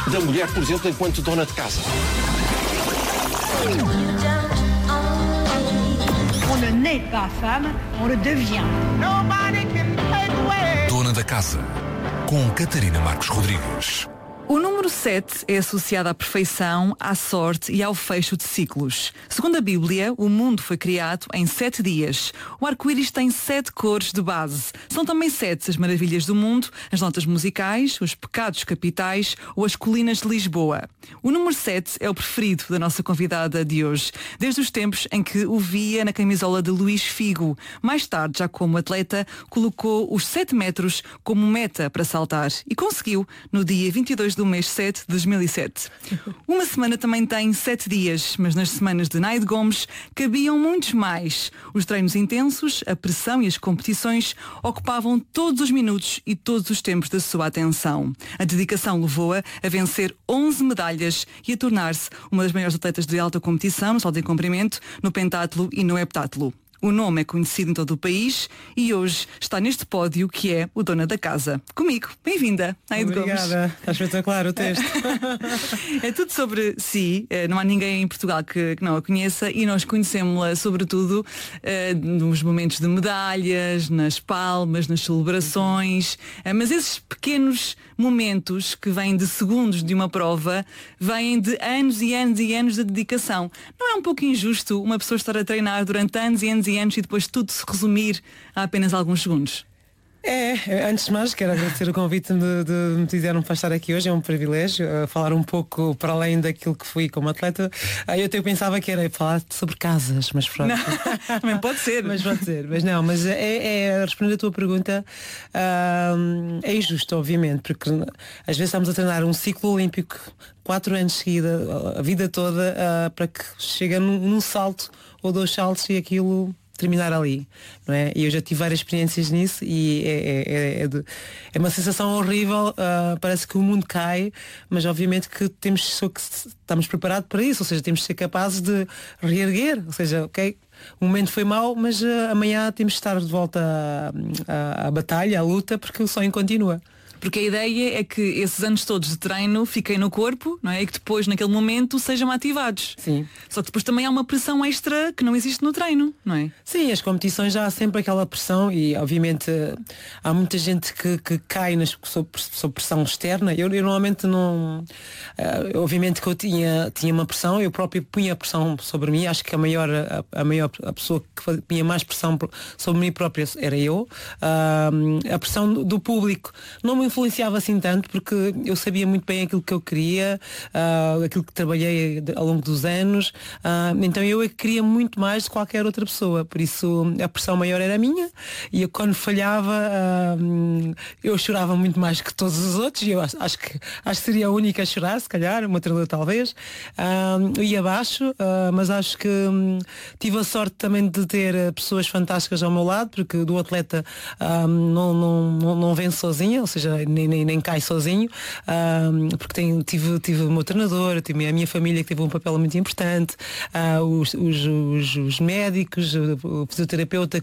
da mulher, por exemplo, enquanto dona de casa. On ne naît pas femme, on le devient. Dona da Casa, com Catarina Marcos Rodrigues. O número 7 é associado à perfeição, à sorte e ao fecho de ciclos. Segundo a Bíblia, o mundo foi criado em 7 dias. O arco-íris tem 7 cores de base. São também 7 as maravilhas do mundo, as notas musicais, os pecados capitais ou as colinas de Lisboa. O número 7 é o preferido da nossa convidada de hoje, desde os tempos em que o via na camisola de Luís Figo. Mais tarde, já como atleta, colocou os 7 metros como meta para saltar e conseguiu no dia 22 do mês 7 de 2007. Uma semana também tem 7 dias, mas nas semanas de Naide Gomes cabiam muitos mais. Os treinos intensos, a pressão e as competições ocupavam todos os minutos e todos os tempos da sua atenção. A dedicação levou-a a vencer 11 medalhas e a tornar-se uma das maiores atletas de alta competição no salto em comprimento, no pentatlo e no heptatlo. O nome é conhecido em todo o país e hoje está neste pódio que é o Dona da Casa. Comigo, bem-vinda, Naide Gomes. Obrigada, está espetacular o texto. É tudo sobre si, não há ninguém em Portugal que não a conheça e nós conhecemos-la sobretudo nos momentos de medalhas, nas palmas, nas celebrações, mas esses pequenos momentos que vêm de segundos de uma prova vêm de anos e anos e anos de dedicação. Não é um pouco injusto uma pessoa estar a treinar durante anos e anos e anos e depois tudo se resumir a apenas alguns segundos? Antes de mais quero agradecer o convite de me fizeram para estar aqui hoje, é um privilégio falar um pouco para além daquilo que fui como atleta. Eu até pensava que era falar sobre casas, mas pronto. Não, também pode ser. Mas pode ser, mas não, mas responder a tua pergunta, é injusto, obviamente, porque às vezes estamos a treinar um ciclo olímpico 4 anos de seguida, a vida toda, para que chega num salto ou 2 saltos e aquilo terminar ali, não é? E eu já tive várias experiências nisso e é uma sensação horrível, parece que o mundo cai, mas obviamente que estamos preparados para isso, ou seja, temos de ser capazes de reerguer, ou seja, ok, o momento foi mau, mas amanhã temos de estar de volta à batalha, à luta, porque o sonho continua. Porque a ideia é que esses anos todos de treino fiquem no corpo, não é? E que depois, naquele momento, sejam ativados. Sim. Só que depois também há uma pressão extra que não existe no treino, não é? Sim, as competições já há sempre aquela pressão e, obviamente, há muita gente que cai sob pressão externa. Eu normalmente não... obviamente que eu tinha uma pressão, eu próprio punha a pressão sobre mim. Acho que a pessoa que punha mais pressão sobre mim própria era eu. A pressão do público não me influenciava assim tanto, porque eu sabia muito bem aquilo que eu queria, aquilo que trabalhei ao longo dos anos, então eu é que queria muito mais de qualquer outra pessoa, por isso a pressão maior era minha e eu, quando falhava, eu chorava muito mais que todos os outros e eu acho que seria a única a chorar, se calhar, uma treinadora talvez, eu ia abaixo, mas acho que tive a sorte também de ter pessoas fantásticas ao meu lado, porque do atleta não vem sozinha, ou seja, nem cai sozinho, porque tive o meu treinador, tive a minha família que teve um papel muito importante, os médicos, o fisioterapeuta